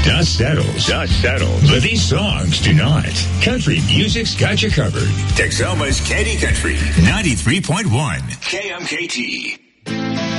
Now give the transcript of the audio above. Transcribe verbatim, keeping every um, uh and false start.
Dust settles. Dust settles. But these songs do not. Country music's got you covered. Texoma's Candy Country, ninety-three point one. K M K T.